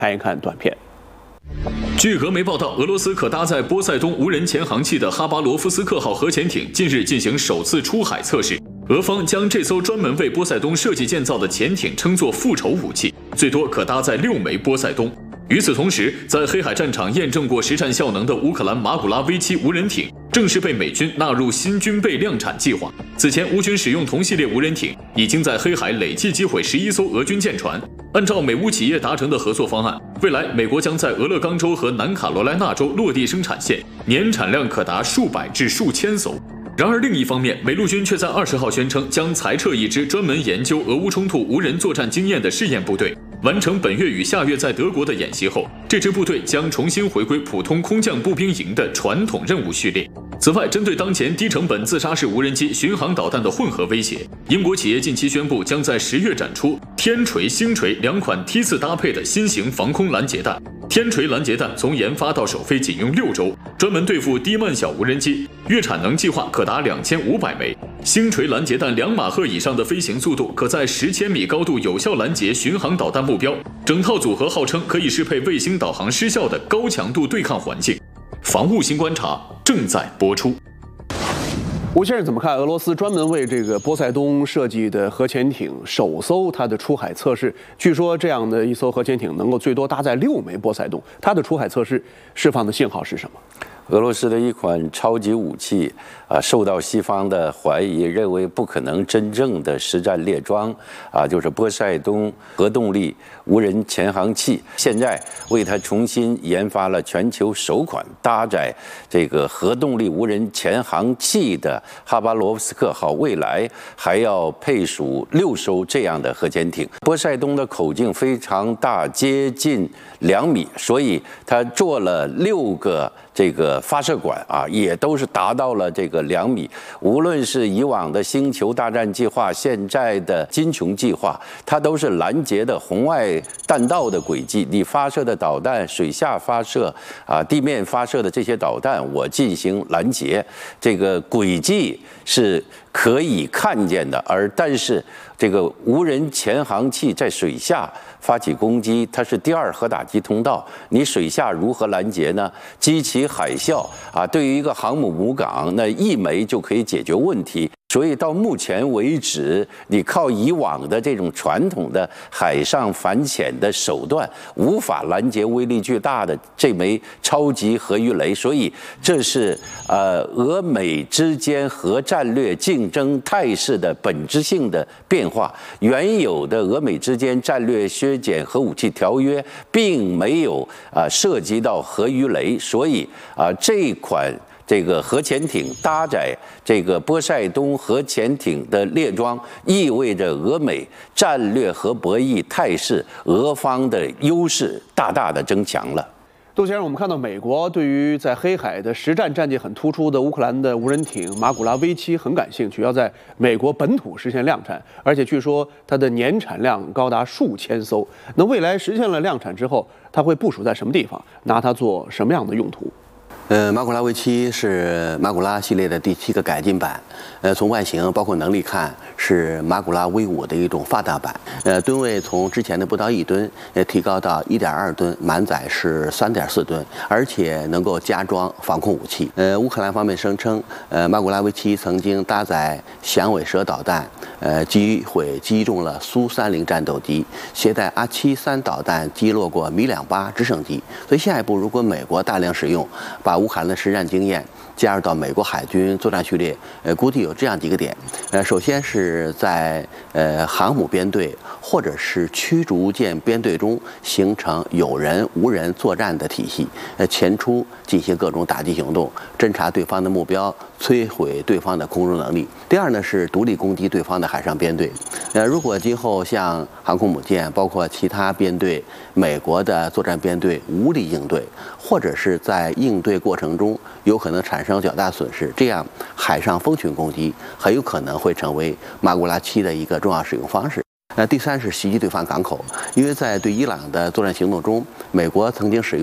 看一看短片。 据俄媒报道，俄罗斯可搭载波塞冬无人潜航器的哈巴罗夫斯克号核潜艇近日进行首次出海测试。俄方将这艘专门为波塞冬设计建造的潜艇称作复仇武器，最多可搭载6枚波塞冬。与此同时，在黑海战场验证过实战效能的乌克兰马古拉 V7无人艇正式被美军纳入新军备量产计划。此前，乌军使用同系列无人艇已经在黑海累计击毁11艘俄军舰船。按照美乌企业达成的合作方案，未来美国将在俄勒冈州和南卡罗来纳州落地生产线，年产量可达数百至数千艘。然而另一方面，美陆军却在20号宣称将裁撤一支专门研究俄乌冲突无人作战经验的试验部队。完成本月与下月在德国的演习后，这支部队将重新回归普通空降步兵营的传统任务序列。此外，针对当前低成本自杀式无人机巡航导弹的混合威胁，英国企业近期宣布将在10月展出天锤、星锤2款梯次搭配的新型防空拦截弹。天锤拦截弹从研发到首飞仅用6周，专门对付低慢小无人机，月产能计划可达2500枚。星锤拦截弹2马赫以上的飞行速度，可在10千米高度有效拦截巡航导弹目标。整套组合号称可以适配卫星导航失效的高强度对抗环境。防务新观察正在播出。 吴先生怎么看俄罗斯专门为这个波塞冬设计的核潜艇首艘它的出海测试？据说这样的一艘核潜艇能够最多搭载6枚波塞冬，它的出海测试释放的信号是什么？ 俄罗斯的一款超级武器受到西方的怀疑，认为不可能真正的实战列装就是波塞冬核动力无人潜航器。现在为它重新研发了全球首款搭载这个核动力无人潜航器的哈巴罗夫斯克号，未来还要配属6艘这样的核潜艇。波塞冬的口径非常大，接近2米，所以它做了6个这个发射管也都是达到了这个2米。无论是以往的星球大战计划，现在的金琼计划，它都是拦截的红外弹道的轨迹。你发射的导弹，水下发射地面发射的这些导弹，我进行拦截，这个轨迹是可以看见的。但是这个无人潜航器在水下发起攻击，它是第2核打击通道，你水下如何拦截呢？激起海啸对于一个航母母港，那1枚就可以解决问题。所以到目前为止，你靠以往的这种传统的海上反潜的手段，无法拦截威力巨大的这枚超级核鱼雷。所以这是俄美之间核战略竞争态势的本质性的变化。原有的俄美之间战略削减核武器条约并没有涉及到核鱼雷，所以这款这个核潜艇搭载这个波塞冬核潜艇的列装，意味着俄美战略核博弈态势，俄方的优势大大的增强了。 杜先生，我们看到美国对于在黑海的实战战绩很突出的乌克兰的无人艇马古拉 V7很感兴趣，要在美国本土实现量产，而且据说它的年产量高达数千艘。那未来实现了量产之后，它会部署在什么地方？拿它做什么样的用途？ 马古拉 V7是马古拉系列的第7个改进版。从外形包括能力看，是马古拉 V5的一种发大版。吨位从之前的不到1吨，提高到1.2吨，满载是3.4吨，而且能够加装防空武器。乌克兰方面声称，马古拉 V7曾经搭载响尾蛇导弹，击中了苏30战斗机，携带R73导弹击落过米28直升机。所以下一步，如果美国大量使用，把乌克兰的实战经验加入到美国海军作战序列，估计有这样几个点。首先是在航母编队或者是驱逐舰编队中形成有人无人作战的体系，前出进行各种打击行动，侦察对方的目标，摧毁对方的空中能力。第二呢是独立攻击对方的海上编队。如果今后像航空母舰，包括其他编队，美国的作战编队无力应对，或者是在应对过程中有可能产生较大损失，这样海上蜂群攻击很有可能会成为马古拉7的一个重要使用方式。第三是袭击对方港口，因为在对伊朗的作战行动中，美国曾经使用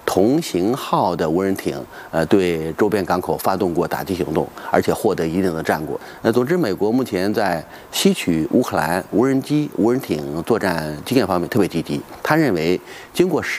同型号的无人艇，对周边港口发动过打击行动，而且获得一定的战果。总之，美国目前在吸取乌克兰无人机、无人艇作战经验方面特别积极。他认为，经过